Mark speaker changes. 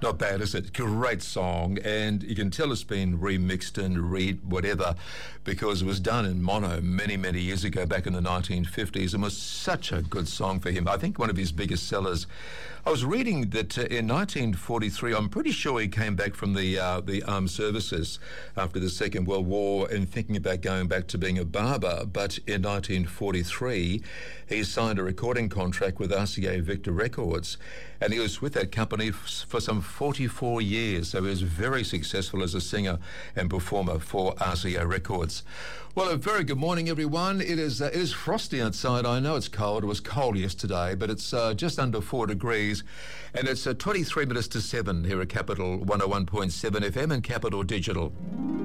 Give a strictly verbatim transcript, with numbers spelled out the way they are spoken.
Speaker 1: Not bad, is it? Great song, and you can tell it's been remixed and re whatever because it was done in mono many, many years ago, back in the nineteen fifties, and was such a good song for him. I think one of his biggest sellers. I was reading that uh, in nineteen forty-three, I'm pretty sure he came back from the uh, the armed services after the Second World War and thinking about going back to being a barber, but in nineteen forty-three, he signed a recording contract with R C A Victor Records, and he was with that company f- for some forty-four years, so he was very successful as a singer and performer for R C A Records. Well, a very good morning, everyone. It is uh, it is frosty outside. I know it's cold. It was cold yesterday, but it's uh, just under four degrees, and it's uh, twenty-three minutes to seven here at Capital one oh one point seven F M and Capital Digital.